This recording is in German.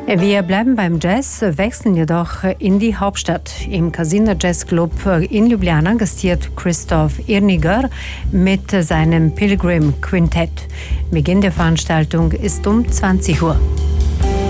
Wir bleiben beim Jazz, wechseln jedoch in die Hauptstadt. Im Casino Jazz Club in Ljubljana gastiert Christoph Irniger mit seinem Pilgrim Quintett. Beginn der Veranstaltung ist um 20 Uhr.